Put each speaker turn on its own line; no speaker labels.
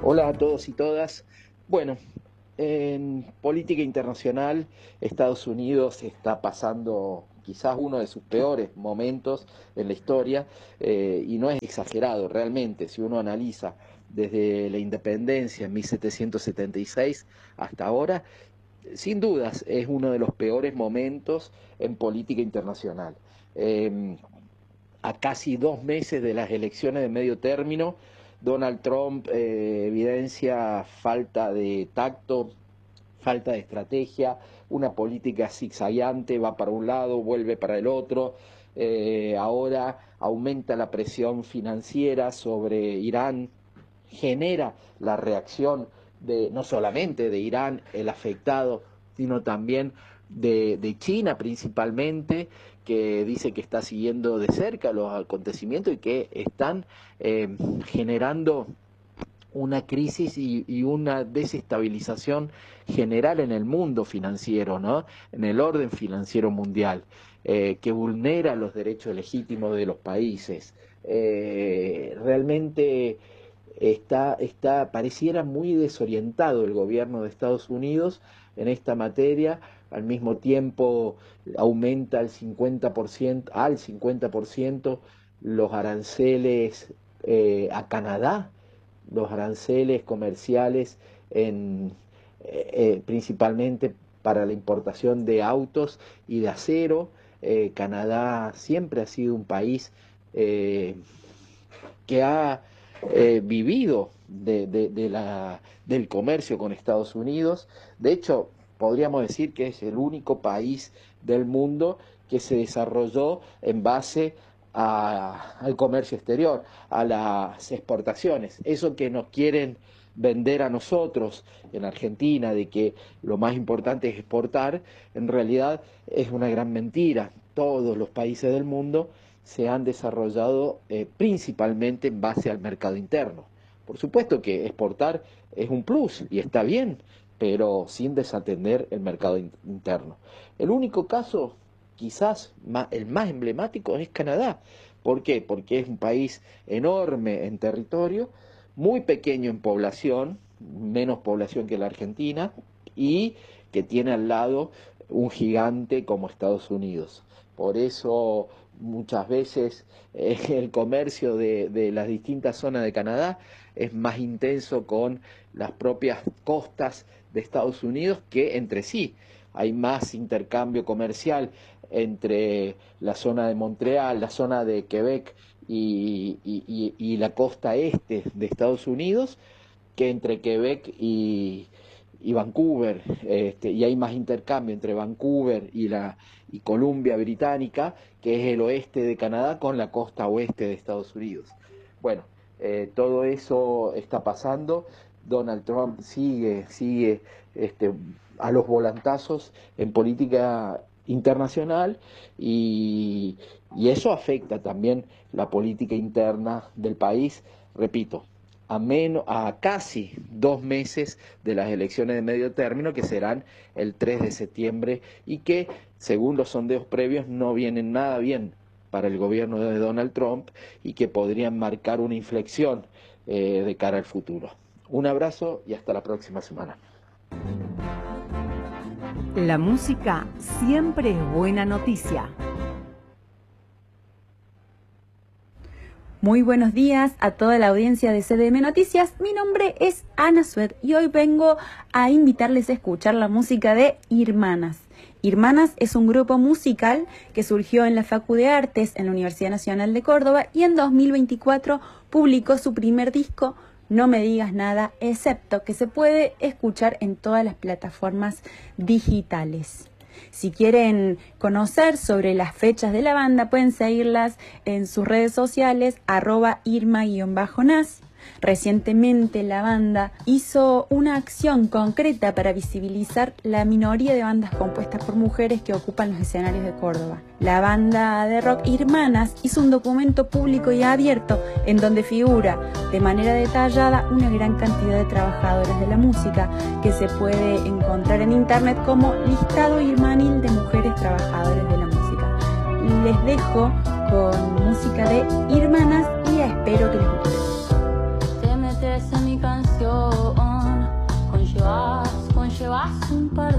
Hola a todos y todas. Bueno, en política internacional, Estados Unidos está pasando quizás uno de sus peores momentos en la historia, y no es exagerado realmente, si uno analiza desde la independencia en 1776 hasta ahora, sin dudas es uno de los peores momentos en política internacional. Eh, a casi 2 meses de las elecciones de medio término, Donald Trump evidencia falta de tacto, falta de estrategia, una política zigzagueante, va para un lado, vuelve para el otro. Ahora aumenta la presión financiera sobre Irán, genera la reacción de no solamente de Irán, el afectado, sino también de China principalmente, que dice que está siguiendo de cerca los acontecimientos y que están generando una crisis y una desestabilización general en el mundo financiero, ¿no? En el orden financiero mundial, que vulnera los derechos legítimos de los países. Realmente pareciera muy desorientado el gobierno de Estados Unidos en esta materia. Al mismo tiempo aumenta al 50% los aranceles a Canadá, los aranceles comerciales principalmente para la importación de autos y de acero. Canadá siempre ha sido un país que ha vivido del comercio con Estados Unidos. De hecho, podríamos decir que es el único país del mundo que se desarrolló en base al comercio exterior, a las exportaciones. Eso que nos quieren vender a nosotros en Argentina, de que lo más importante es exportar, en realidad es una gran mentira. Todos los países del mundo se han desarrollado principalmente en base al mercado interno. Por supuesto que exportar es un plus y está bien, pero sin desatender el mercado interno. El único caso, quizás el más emblemático, es Canadá. ¿Por qué? Porque es un país enorme en territorio, muy pequeño en población, menos población que la Argentina, y que tiene al lado un gigante como Estados Unidos. Por eso muchas veces el comercio de las distintas zonas de Canadá es más intenso con las propias costas de Estados Unidos que entre sí. Hay más intercambio comercial entre la zona de Montreal, la zona de Quebec y la costa este de Estados Unidos que entre Quebec y Vancouver, y hay más intercambio entre Vancouver y Columbia Británica, que es el oeste de Canadá, con la costa oeste de Estados Unidos. Bueno, todo eso está pasando. Donald Trump sigue a los volantazos en política internacional y eso afecta también la política interna del país. Repito, a casi 2 meses de las elecciones de medio término, que serán el 3 de septiembre y que, según los sondeos previos, no vienen nada bien para el gobierno de Donald Trump y que podrían marcar una inflexión de cara al futuro. Un abrazo y hasta la próxima semana.
La música siempre es buena noticia. Muy buenos días a toda la audiencia de CDM Noticias. Mi nombre es Ana Sued y hoy vengo a invitarles a escuchar la música de Irmanas. Irmanas es un grupo musical que surgió en la Facu de Artes en la Universidad Nacional de Córdoba y en 2024 publicó su primer disco, No me digas nada, excepto, que se puede escuchar en todas las plataformas digitales. Si quieren conocer sobre las fechas de la banda, pueden seguirlas en sus redes sociales, @irma_nas. Recientemente la banda hizo una acción concreta para visibilizar la minoría de bandas compuestas por mujeres que ocupan los escenarios de Córdoba. La banda de rock Irmanas hizo un documento público y abierto en donde figura de manera detallada una gran cantidad de trabajadoras de la música que se puede encontrar en internet como Listado Irmanil de Mujeres Trabajadoras de la Música. Les dejo con música de Irmanas y espero que les guste.
En mi canción llevas un par